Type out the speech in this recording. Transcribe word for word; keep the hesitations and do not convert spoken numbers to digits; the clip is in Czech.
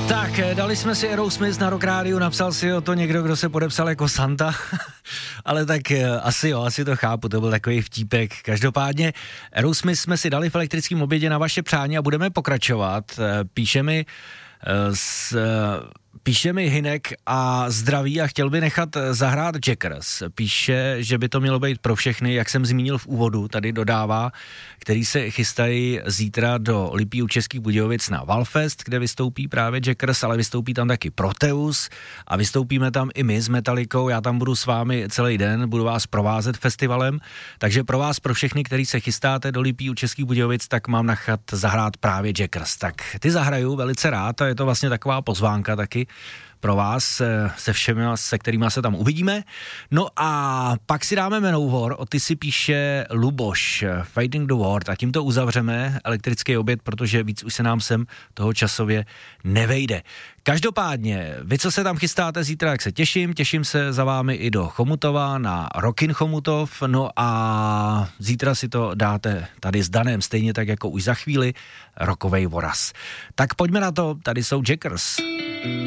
Tak, dali jsme si Aerosmith na Rock Rádiu, napsal si o to někdo, kdo se podepsal jako Santa, ale tak asi jo, asi to chápu, to byl takový vtípek. Každopádně Aerosmith jsme si dali v elektrickém obědě na vaše přání a budeme pokračovat. Píše mi s... Píše mi Hinek a zdraví a chtěl by nechat zahrát Jackers. Píše, že by to mělo být pro všechny, jak jsem zmínil v úvodu, tady dodává, který se chystají zítra do Lipí u Českých Budějovic na Valfest, kde vystoupí právě Jackers, ale vystoupí tam taky Proteus a vystoupíme tam i my s Metallicou. Já tam budu s vámi celý den, budu vás provázet festivalem, takže pro vás, pro všechny, kteří se chystáte do Lipí u Českých Budějovic, tak mám nechat zahrát právě Jackers. Tak ty zahraju velice rád a je to vlastně taková pozvánka taky pro vás se všemi, se kterými se tam uvidíme. No a pak si dáme Manowar, o ty si píše Luboš, Fighting the World, a tímto uzavřeme elektrický oběd, protože víc už se nám sem toho časově nevejde. Každopádně, vy, co se tam chystáte zítra, jak se těším, těším se za vámi i do Chomutova na Rockin Chomutov, no a zítra si to dáte tady s Danem, stejně tak jako už za chvíli, Rockovej voraz. Tak pojďme na to, tady jsou Jackers.